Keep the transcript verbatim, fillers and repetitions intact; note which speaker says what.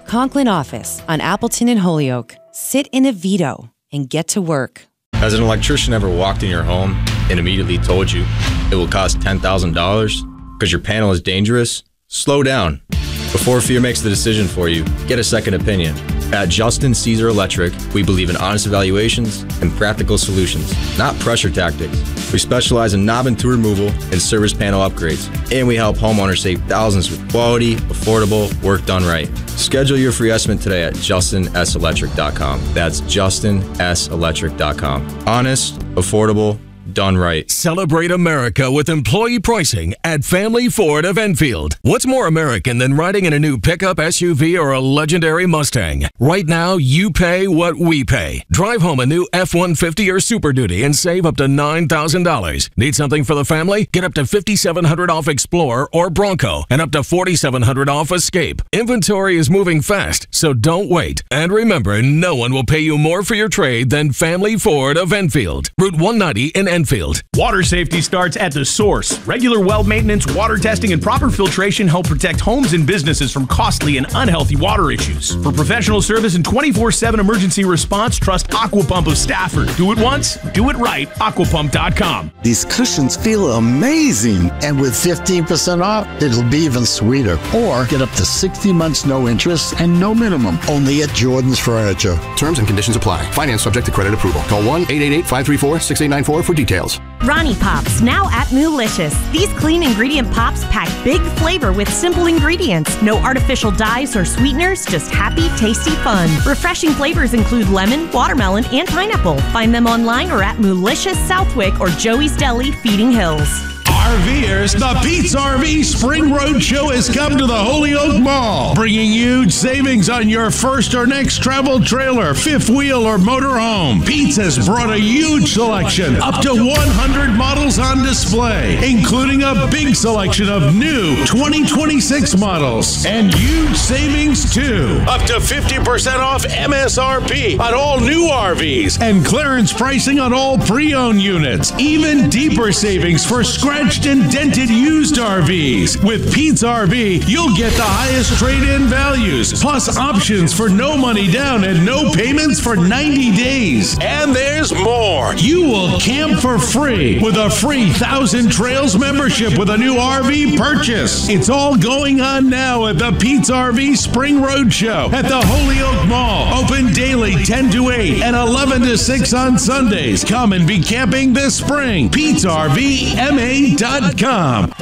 Speaker 1: Conklin Office on Appleton and Holyoke. Sit in a Vito and get to work.
Speaker 2: Has an electrician ever walked in your home and immediately told you it will cost ten thousand dollars because your panel is dangerous? Slow down. Before fear makes the decision for you, get a second opinion. At Justin Caesar Electric, we believe in honest evaluations and practical solutions, not pressure tactics. We specialize in knob and tool removal and service panel upgrades, and we help homeowners save thousands with quality, affordable, work done right. Schedule your free estimate today at justin s electric dot com. That's justin s electric dot com. Honest, affordable, done right.
Speaker 3: Celebrate America with employee pricing at Family Ford of Enfield. What's more American than riding in a new pickup, S U V, or a legendary Mustang? Right now, you pay what we pay. Drive home a new F one fifty or Super Duty and save up to nine thousand dollars. Need something for the family? Get up to five thousand seven hundred dollars off Explorer or Bronco and up to four thousand seven hundred dollars off Escape. Inventory is moving fast, so don't wait. And remember, no one will pay you more for your trade than Family Ford of Enfield. Route one ninety in Enfield. Enfield.
Speaker 4: Water safety starts at the source. Regular well maintenance, water testing, and proper filtration help protect homes and businesses from costly and unhealthy water issues. For professional service and twenty-four seven emergency response, trust Aquapump of Stafford. Do it once, do it right. aquapump dot com.
Speaker 5: These cushions feel amazing. And with fifteen percent off, it'll be even sweeter. Or get up to sixty months no interest and no minimum. Only at Jordan's Furniture.
Speaker 6: Terms and conditions apply. Finance subject to credit approval. Call one eight eight eight, five three four, six eight nine four for details.
Speaker 7: Ronnie Pops, now at Moolicious. These clean ingredient pops pack big flavor with simple ingredients. No artificial dyes or sweeteners, just happy, tasty fun. Refreshing flavors include lemon, watermelon, and pineapple. Find them online or at Moolicious Southwick or Joey's Deli, Feeding Hills.
Speaker 8: RVers, the Pete's R V Spring Road Show has come to the Holyoke Mall, bringing huge savings on your first or next travel trailer, fifth wheel, or motorhome. Pete's has brought a huge selection, up to one hundred models on display, including a big selection of new twenty twenty-six models, and huge savings too. Up to fifty percent off M S R P on all new R Vs, and clearance pricing on all pre-owned units. Even deeper savings for scratched and dented used R Vs. With Pete's R V, you'll get the highest trade-in values, plus options for no money down and no payments for ninety days. And there's more. You will camp for free with a free Thousand Trails membership with a new R V purchase. It's all going on now at the Pete's R V Spring Road Show at the Holyoke Mall. Open daily ten to eight and eleven to six on Sundays. Come and be camping this spring. Pete's R V M A dot com.